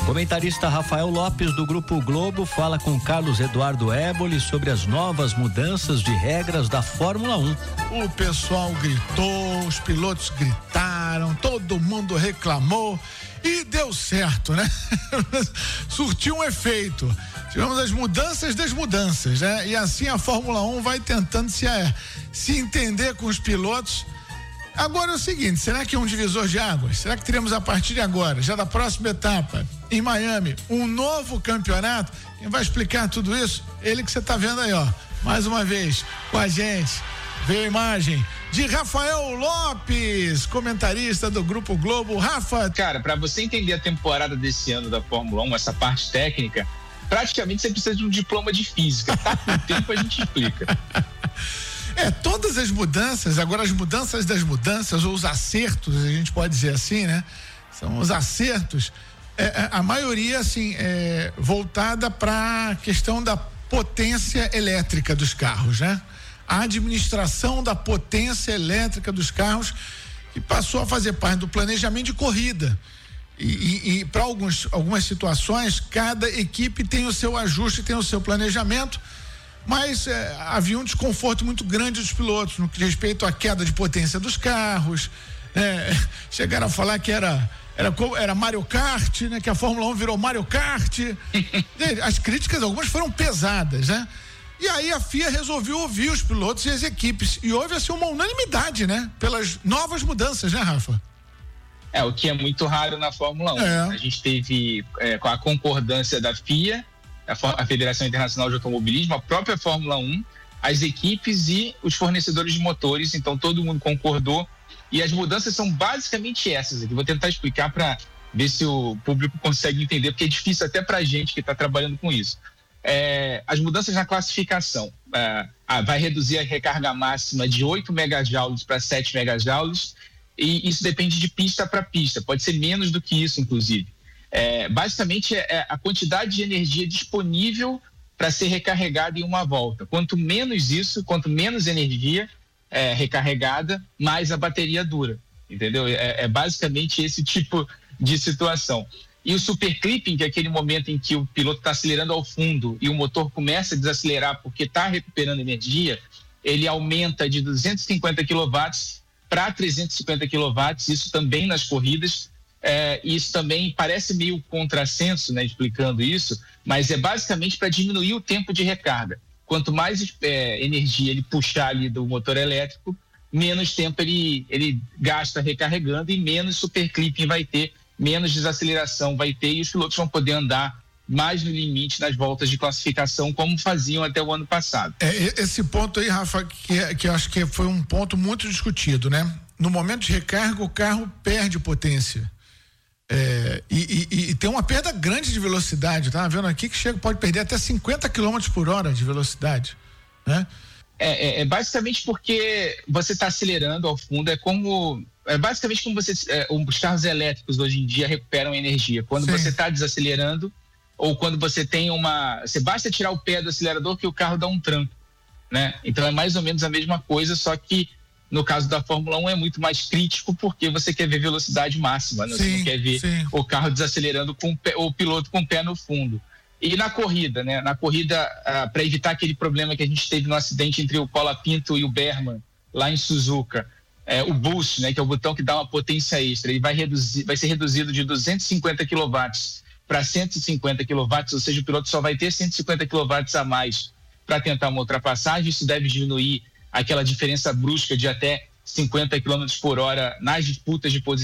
Comentarista Rafael Lopes, do Grupo Globo, fala com Carlos Eduardo Éboli sobre as novas mudanças de regras da Fórmula 1. O pessoal gritou, os pilotos gritaram, todo mundo reclamou e deu certo, né? Surtiu um efeito. Tivemos as mudanças das mudanças, né? E assim a Fórmula 1 vai tentando se entender com os pilotos. Agora é o seguinte, será que é um divisor de águas? Será que teremos a partir de agora, já da próxima etapa, em Miami, um novo campeonato? Quem vai explicar tudo isso? Ele que você está vendo aí, ó, mais uma vez, com a gente. Veio a imagem de Rafael Lopes, comentarista do Grupo Globo. Rafa. Cara, para você entender a temporada desse ano da Fórmula 1, essa parte técnica, praticamente você precisa de um diploma de física, tá? Com o tempo a gente explica. Todas as mudanças, agora as mudanças das mudanças, ou os acertos, a gente pode dizer assim, né? São os acertos, a maioria, assim, voltada para a questão da potência elétrica dos carros, né? A administração da potência elétrica dos carros, que passou a fazer parte do planejamento de corrida. E para algumas situações, cada equipe tem o seu ajuste, tem o seu planejamento. Mas havia um desconforto muito grande dos pilotos no que diz respeito à queda de potência dos carros. Chegaram a falar que era Mario Kart, né? Que a Fórmula 1 virou Mario Kart. As críticas, algumas foram pesadas, né? E aí a FIA resolveu ouvir os pilotos e as equipes. E houve assim uma unanimidade, né? Pelas novas mudanças, né, Rafa? O que é muito raro na Fórmula 1. A gente teve com a concordância da FIA, a Federação Internacional de Automobilismo, a própria Fórmula 1, as equipes e os fornecedores de motores, então todo mundo concordou, e as mudanças são basicamente essas aqui. Vou tentar explicar para ver se o público consegue entender, porque é difícil até para a gente que está trabalhando com isso. As mudanças na classificação, vai reduzir a recarga máxima de 8 megajoules para 7 megajoules, e isso depende de pista para pista, pode ser menos do que isso, inclusive. Basicamente é a quantidade de energia disponível para ser recarregada em uma volta. Quanto menos isso, quanto menos energia recarregada, mais a bateria dura, entendeu? Basicamente esse tipo de situação. E o super clipping, que é aquele momento em que o piloto está acelerando ao fundo e o motor começa a desacelerar porque está recuperando energia, ele aumenta de 250 kW para 350 kW, isso também nas corridas. Isso também parece meio contrassenso, né, explicando isso, mas é basicamente para diminuir o tempo de recarga. Quanto mais energia ele puxar ali do motor elétrico, menos tempo ele gasta recarregando e menos super clipping vai ter, menos desaceleração vai ter, e os pilotos vão poder andar mais no limite nas voltas de classificação, como faziam até o ano passado. Esse ponto aí, Rafa, que eu acho que foi um ponto muito discutido, né? No momento de recarga, o carro perde potência. E tem uma perda grande de velocidade, tá vendo aqui que pode perder até 50 km por hora de velocidade, né? Basicamente porque você está acelerando ao fundo, basicamente como os carros elétricos hoje em dia recuperam energia. Quando você está desacelerando, ou quando você tem você basta tirar o pé do acelerador que o carro dá um tranco, né? Então é mais ou menos a mesma coisa, só que no caso da Fórmula 1 é muito mais crítico porque você quer ver velocidade máxima, né? Você não quer ver o carro desacelerando com o piloto com o pé no fundo. E na corrida, né? Na corrida, para evitar aquele problema que a gente teve no acidente entre o Colapinto e o Berman, lá em Suzuka, o boost, né? Que é o botão que dá uma potência extra, ele vai ser reduzido de 250 kW para 150 kW, ou seja, o piloto só vai ter 150 kW a mais para tentar uma ultrapassagem. Isso deve diminuir aquela diferença brusca de até 50 km por hora nas disputas de posição